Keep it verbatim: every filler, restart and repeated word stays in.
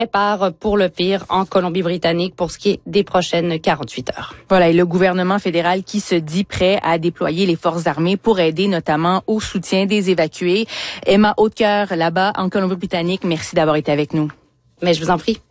Prépare pour le pire en Colombie-Britannique pour ce qui est des prochaines quarante-huit heures. Voilà, et le gouvernement fédéral qui se dit prêt à déployer les forces armées pour aider notamment au soutien des évacués. Emma Hautecoeur, là-bas en Colombie-Britannique, merci d'avoir été avec nous. Mais je vous en prie.